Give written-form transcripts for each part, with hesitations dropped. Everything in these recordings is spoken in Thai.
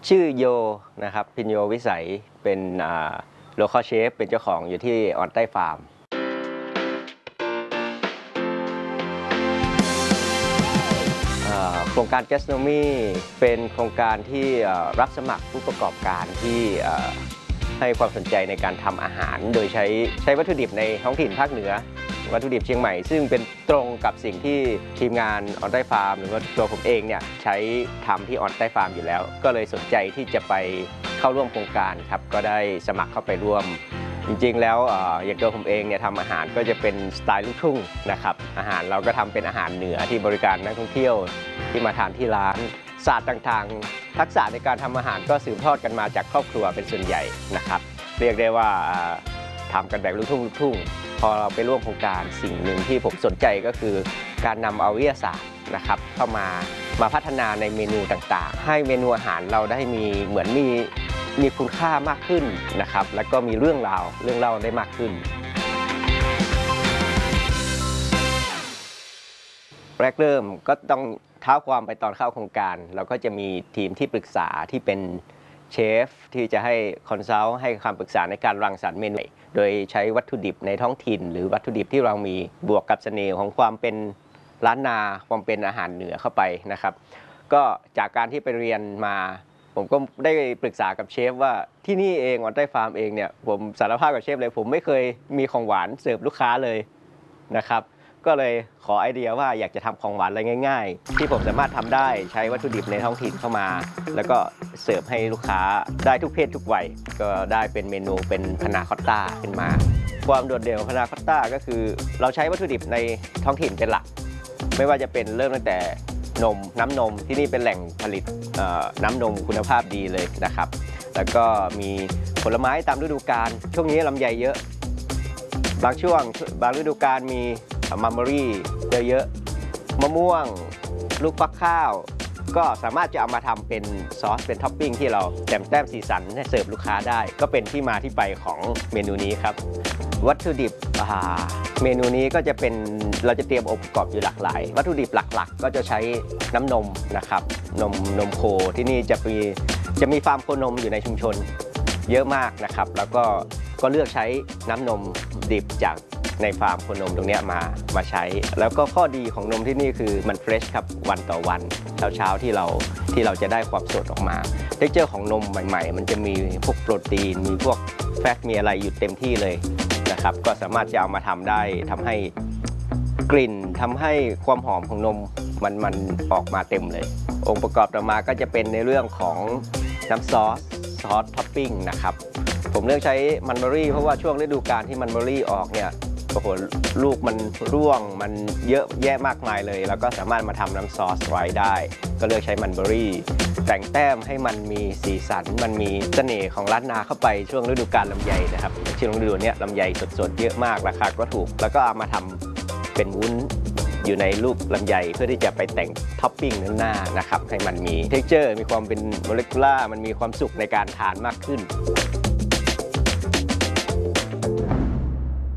ชื่อโยนะครับพิญโยวิสัยเป็นโลคอลเชฟเป็นเจ้าของอยู่ที่ออนใต้ฟาร์มโครงการ Gastronomy เป็นโครงการที่รับสมัครผู้ประกอบการที่ให้ความสนใจในการทำอาหารโดยใช้วัตถุดิบในท้องถิ่นภาคเหนือวัตถุดิบเชียงใหม่ซึ่งเป็นตรงกับสิ่งที่ทีมงานออนใต้ฟาร์มหรือว่าตัวผมเองเนี่ยใช้ทำที่ออนใต้ฟาร์มอยู่แล้วก็เลยสนใจที่จะไปเข้าร่วมโครงการครับก็ได้สมัครเข้าไปร่วมจริงๆแล้วอย่างตัวผมเองเนี่ยทำอาหารก็จะเป็นสไตล์ลูกทุ่งนะครับอาหารเราก็ทำเป็นอาหารเหนือที่บริการนักท่องเที่ยวที่มาทานที่ร้านศาสตร์ต่างๆทักษะในการทำอาหารก็สืบทอดกันมาจากครอบครัวเป็นส่วนใหญ่นะครับเรียกได้ว่าทำกันแบบลูกทุ่งพอเราไปร่วมโครงการสิ่งหนึ่งที่ผมสนใจก็คือการนำเอาวิทยาศาสตร์นะครับเข้ามาพัฒนาในเมนูต่างๆให้เมนูอาหารเราได้เหมือนมีคุณค่ามากขึ้นนะครับแล้วก็มีเรื่องเล่าได้มากขึ้นแรกเริ่มก็ต้องเท้าความไปตอนเข้าโครงการเราก็จะมีทีมที่ปรึกษาที่เป็นเชฟที่จะให้คอนซัลท์ให้คำปรึกษาในการรังสรรค์เมนูโดยใช้วัตถุดิบในท้องถิ่นหรือวัตถุดิบที่เรามีบวกกับเสน่ห์ของความเป็นล้านนาความเป็นอาหารเหนือเข้าไปนะครับก็จากการที่ไปเรียนมาผมก็ได้ปรึกษากับเชฟว่าที่นี่เองออนใต้ฟาร์มเองเนี่ยผมสารภาพกับเชฟเลยผมไม่เคยมีของหวานเสิร์ฟลูกค้าเลยนะครับก็เลยขอไอเดียว่าอยากจะทำของหวานอะไรง่ายๆที่ผมสามารถทำได้ใช้วัตถุดิบในท้องถิ่นเข้ามาแล้วก็เสิร์ฟให้ลูกค้าได้ทุกเพศทุกวัยก็ได้เป็นเมนูเป็นพานาคอตต้าขึ้นมาความโดดเด่นของพานาคอตต้าก็คือเราใช้วัตถุดิบในท้องถิ่นเป็นหลักไม่ว่าจะเป็นเริ่มตั้งแต่น้ำนมที่นี่เป็นแหล่งผลิตน้ำนมคุณภาพดีเลยนะครับแล้วก็มีผลไม้ตามฤดูกาลช่วงนี้ลำไยเยอะบางฤดูกาลมีมัมเบอรี่เยอะๆมะม่วงลูกฟักข้าวก็สามารถจะเอามาทำเป็นซอสเป็นท็อปปิ้งที่เราแต้มสีสันให้เสิร์ฟลูกค้าได้ก็เป็นที่มาที่ไปของเมนูนี้ครับวัตถุดิบเมนูนี้ก็จะเป็นเราจะเตรียมองค์ประกอบอยู่หลากหลายวัตถุดิบหลักๆก็จะใช้น้ำนมนะครับนมโคที่นี่จะมีฟาร์มโคนมอยู่ในชุมชนเยอะมากนะครับแล้วก็เลือกใช้น้ำนมดิบจากในฟาร์มโคนมตรงนี้มาใช้แล้วก็ข้อดีของนมที่นี่คือมันเฟรชครับวันต่อวันเช้าที่เราจะได้ความสดออกมาเท็กเจอร์ของนมใหม่ๆมันจะมีพวกโปรตีนมีพวกแฟตมีอะไรอยู่เต็มที่เลยนะครับก็สามารถจะเอามาทำได้ทำให้กลิ่นทำให้ความหอมของนมมันออกมาเต็มเลยองค์ประกอบต่อมาก็จะเป็นในเรื่องของน้ำซอสท็อปปิ้งนะครับผมเลือกใช้มันเบอรี่เพราะว่าช่วงฤดูกาลที่มันเบอรี่ออกเนี่ยโอ้โหลูกมันร่วงมันเยอะแยะมากมายเลยแล้วก็สามารถมาทำน้ำซอสไว้ได้ก็เลือกใช้มันเบอรี่แต่งแต้มให้มันมีสีสันมันมีเสน่ห์ของล้านนาเข้าไปช่วงฤดูกาลลำไยนะครับช่วงฤดูนี้ลำไยสดๆเยอะมากราคาก็ถูกแล้วก็เอามาทำเป็นวุ้นอยู่ในลูกลำไยเพื่อที่จะไปแต่งท็อปปิ้งหน้านะครับให้มันมีเท็กเจอร์มีความเป็นโมเลกุลาร์มันมีความสุขในการทานมากขึ้น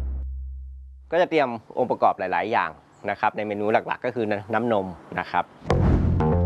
ก็จะเตรียมองค์ประกอบหลายๆอย่างนะครับในเมนูหลักๆก็คือน้ำนมนะครับ